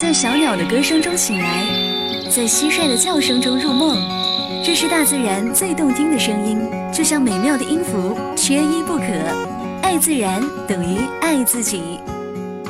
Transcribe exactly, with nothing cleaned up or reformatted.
在小鸟的歌声中醒来，在蟋蟀的叫声中入梦。这是大自然最动听的声音，就像美妙的音符，缺一不可。爱自然等于爱自己。